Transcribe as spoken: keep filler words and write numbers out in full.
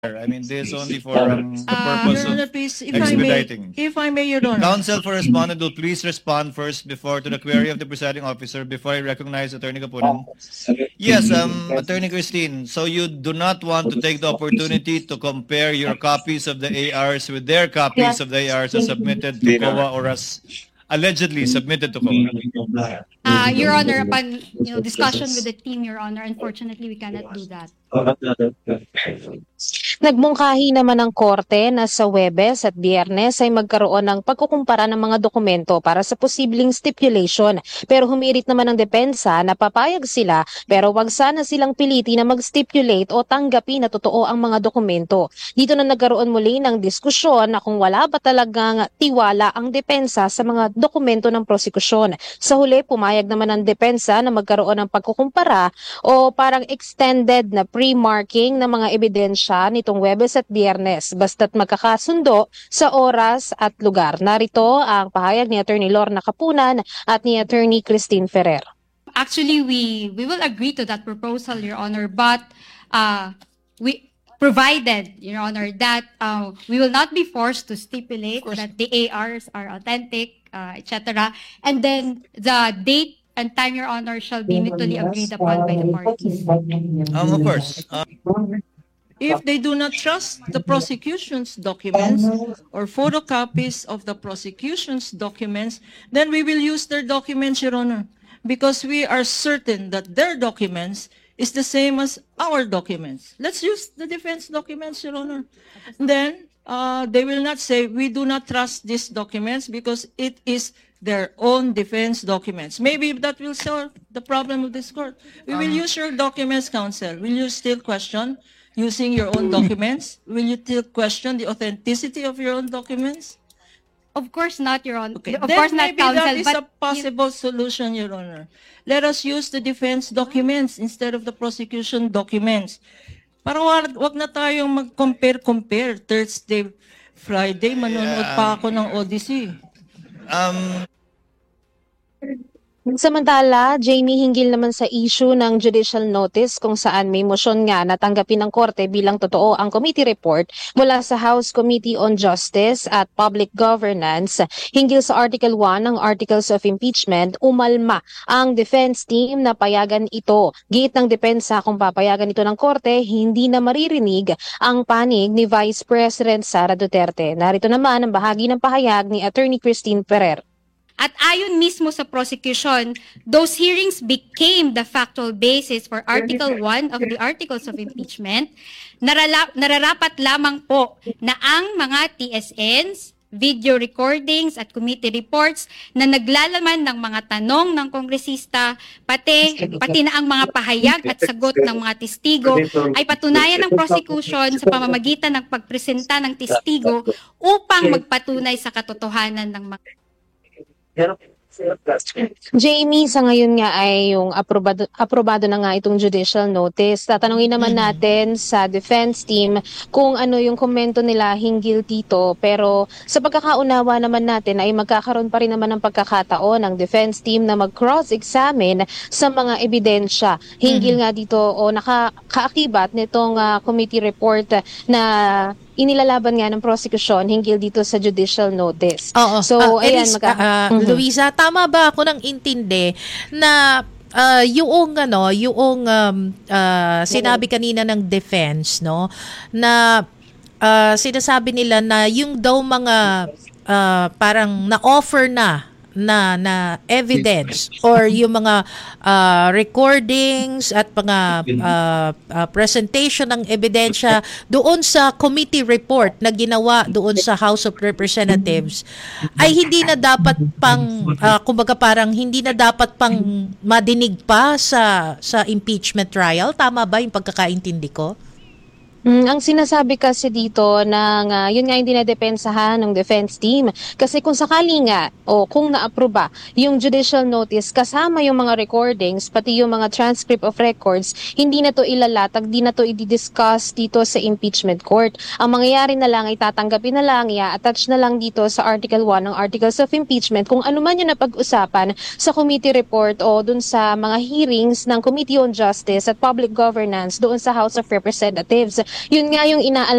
I mean, this is only for um, the Uh, purpose Your of Honor, please, if I may, expediting. if I may, Your Honor. Counsel for respondent will please respond first before to the query of the presiding officer before I recognize Attorney Kapunan. Yes, um, Attorney Christine, so you do not want to take the opportunity to compare your copies of the A Rs with their copies of the A Rs as submitted to C O A or as allegedly submitted to C O A? Uh, Your Honor, upon you know discussion with the team, Your Honor, unfortunately we cannot do that. Nagmungkahi naman ng korte na sa Huwebes at Biyernes ay magkaroon ng pagkukumpara ng mga dokumento para sa posibleng stipulation. Pero humirit naman ang depensa na papayag sila pero wag sana silang piliti na mag-stipulate o tanggapin na totoo ang mga dokumento. Dito na nagkaroon muli ng diskusyon na kung wala ba talagang tiwala ang depensa sa mga dokumento ng prosekusyon. Sa huli, pumayag naman ang depensa na magkaroon ng pagkukumpara o parang extended na pre-marking ng mga ebidensya nitong Huwebes at Biyernes basta't magkakasundo sa oras at lugar. Narito ang pahayag ni Attorney Lorna Kapunan at ni Attorney Christine Ferrer. Actually, we we will agree to that proposal, Your Honor, but uh, we provided, Your Honor, that uh, we will not be forced to stipulate that the A Rs are authentic, uh, et cetera. And then the date and time, Your Honor, shall be mutually agreed upon by the parties. Um, of course. Uh, If they do not trust the prosecution's documents or photocopies of the prosecution's documents, then we will use their documents, Your Honor, because we are certain that their documents is the same as our documents. Let's use the defense documents, Your Honor. Then uh, they will not say, we do not trust these documents because it is their own defense documents. Maybe that will solve the problem of this court. We will use your documents, counsel. Will you still question using your own documents? Will you still question the authenticity of your own documents? Of course not, Your Honor. Okay. Of Then course not, maybe counsel, that is but a possible solution, Your Honor. Let us use the defense documents instead of the prosecution documents. Para wag, wag na tayong mag-compare-compare. Thursday, Friday, manonood pa ako ng Odyssey. um, Samantala, Jamie, hinggil naman sa issue ng judicial notice kung saan may motion nga na tanggapin ng korte bilang totoo ang committee report mula sa House Committee on Justice at Public Governance. Hinggil sa Article one ng Articles of Impeachment, umalma ang defense team na payagan ito. Giit ng depensa kung papayagan ito ng korte, hindi na maririnig ang panig ni Vice President Sara Duterte. Narito naman ang bahagi ng pahayag ni Attorney Christine Ferrer. At ayon mismo sa prosecution, those hearings became the factual basis for Article one of the Articles of Impeachment. Narala- nararapat lamang po na ang mga T S Ns, video recordings at committee reports na naglalaman ng mga tanong ng kongresista, pati, pati na ang mga pahayag at sagot ng mga testigo ay patunayan ng prosecution sa pamamagitan ng pagpresenta ng testigo upang magpatunay sa katotohanan ng mga Jamie, sa ngayon nga ay yung aprobado, aprobado na nga itong judicial notice. Tatanungin naman natin sa defense team kung ano yung komento nila hinggil dito. Pero sa pagkakaunawa naman natin ay magkakaroon pa rin naman ng pagkakataon ng defense team na mag-cross-examine sa mga ebidensya. Hinggil nga dito o nakakaakibat nitong uh, committee report na inilalaban nga ng prosecution hinggil dito sa judicial notice. Oo. So, uh, ayan, Elis, magka- uh, Mhm. Luisa, tama ba ako nang intindi na uh, yung ano, yung um, uh, sinabi kanina ng defense, no, na uh, sinasabi nila na yung daw mga uh, parang na-offer na na na evidence or yung mga uh, recordings at mga uh, uh, presentation ng ebidensya doon sa committee report na ginawa doon sa House of Representatives ay hindi na dapat pang uh, kumbaga parang hindi na dapat pang madinig pa sa sa impeachment trial. Tama ba yung pagkakaintindi ko? Mm, ang sinasabi kasi dito ng uh, yun nga yung dinadepensahan ng defense team kasi kung sakali nga o kung naaproba yung judicial notice kasama yung mga recordings pati yung mga transcript of records, hindi na to ilalatag, di na to i-discuss dito sa impeachment court. Ang mangyayari na lang ay tatanggapin na lang, i-attach na lang dito sa Article one ng Articles of Impeachment kung ano man yung napag-usapan sa committee report o dun sa mga hearings ng Committee on Justice at Public Governance doon sa House of Representatives. Yun nga yung inaal